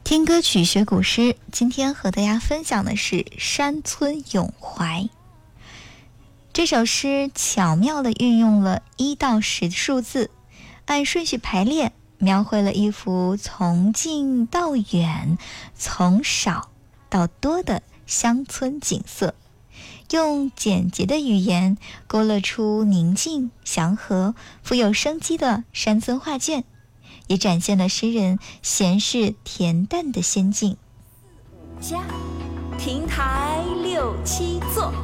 听歌曲学古诗，今天和大家分享的是《山村咏怀》。这首诗巧妙地运用了1到10的数字，按顺序排列，描绘了一幅从近到远、从少到多的乡村景色，用简洁的语言勾勒出宁静、祥和、富有生机的山村画卷，也展现了诗人闲适恬淡的仙境。 家亭台6、7座。